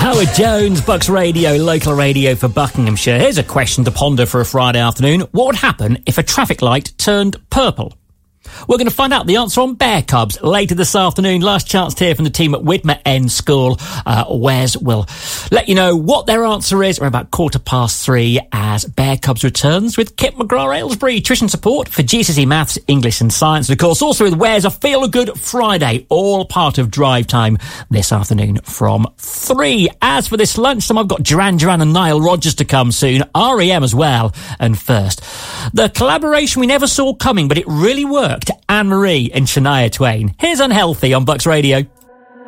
Howard Jones, Bucks Radio, local radio for Buckinghamshire. Here's a question to ponder for a Friday afternoon. What would happen if a traffic light turned purple? We're going to find out the answer on bear cubs later this afternoon. Last chance to hear from the team at Widmer End School. Wes will let you know what their answer is around about 3:15 as Bear Cubs returns with Kit McGrath Aylesbury. Tuition support for GCSE Maths, English and Science. And of course, also with Wes, a Feel-A-Good Friday, all part of Drive Time this afternoon from 3. As for this lunchtime, I've got Duran Duran and Nile Rodgers to come soon. R.E.M. as well. And first, the collaboration we never saw coming, but it really worked. Anne-Marie and Shania Twain. Here's Unhealthy on Bucks Radio.